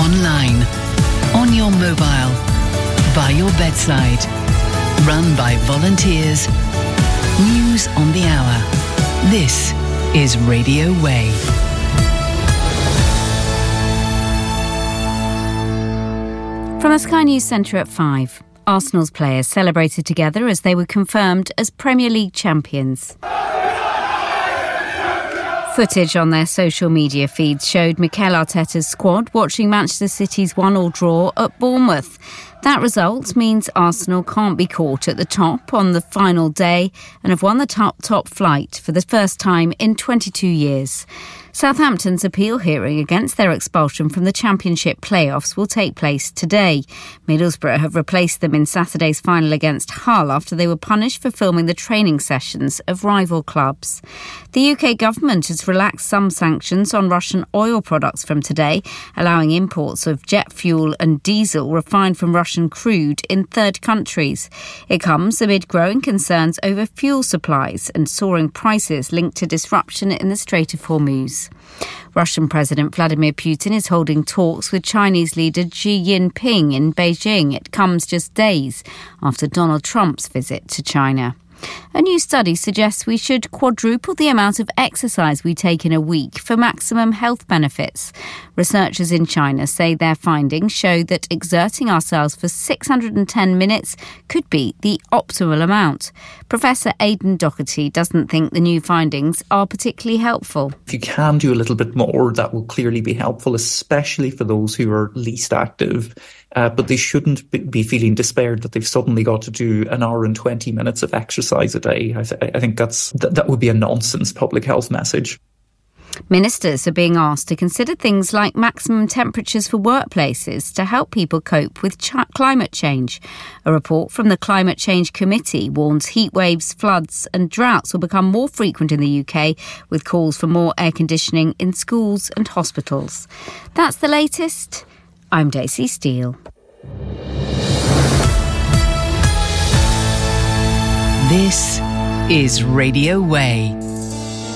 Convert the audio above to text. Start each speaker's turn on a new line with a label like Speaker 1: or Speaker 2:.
Speaker 1: online, on your mobile, by your bedside. Run by volunteers. News on the hour. This is Radio Way.
Speaker 2: From the Sky News Centre at 5, Arsenal's players celebrated together as they were confirmed as Premier League champions. Footage on their social media feeds showed Mikel Arteta's squad watching Manchester City's 1-1 draw at Bournemouth. That result means Arsenal can't be caught at the top on the final day and have won the top flight for the first time in 22 years. Southampton's appeal hearing against their expulsion from the Championship playoffs will take place today. Middlesbrough have replaced them in Saturday's final against Hull after they were punished for filming the training sessions of rival clubs. The UK government has relaxed some sanctions on Russian oil products from today, allowing imports of jet fuel and diesel refined from Russian crude in third countries. It comes amid growing concerns over fuel supplies and soaring prices linked to disruption in the Strait of Hormuz. Russian President Vladimir Putin is holding talks with Chinese leader Xi Jinping in Beijing. It comes just days after Donald Trump's visit to China. A new study suggests we should quadruple the amount of exercise we take in a week for maximum health benefits. Researchers in China say their findings show that exerting ourselves for 610 minutes could be the optimal amount. Professor Aidan Doherty doesn't think the new findings are particularly helpful.
Speaker 3: If you can do a little bit more, that will clearly be helpful, especially for those who are least active. But they shouldn't be feeling despaired that they've suddenly got to do an hour and 20 minutes of exercise a day. I think that would be a nonsense public health message.
Speaker 2: Ministers are being asked to consider things like maximum temperatures for workplaces to help people cope with climate change. A report from the Climate Change Committee warns heat waves, floods and droughts will become more frequent in the UK, with calls for more air conditioning in schools and hospitals. That's the latest. I'm Daisy Steele.
Speaker 1: This is Radio Way.